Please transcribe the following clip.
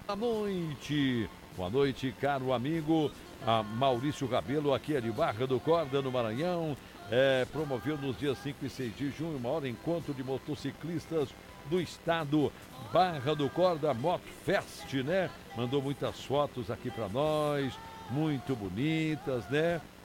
Boa noite. Boa noite, caro amigo. Maurício Rabelo, aqui é de Barra do Corda, no Maranhão. Promoveu nos dias 5 e 6 de junho o maior encontro de motociclistas do estado, Barra do Corda Moto Fest, né? Mandou muitas fotos aqui para nós, muito bonitas, né?